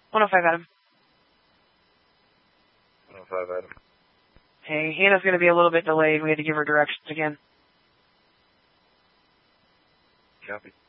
105 Adam. 105 Adam. Hey, Hannah's going to be a little bit delayed. We had to give her directions again. Copy.